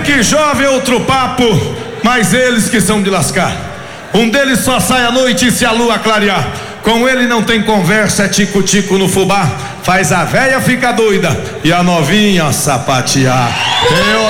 Henrique Jovem, outro papo, mas eles que são de lascar. Um deles só sai à noite se a lua clarear. Com ele não tem conversa, é tico-tico no fubá. Faz a véia ficar doida e a novinha sapatear.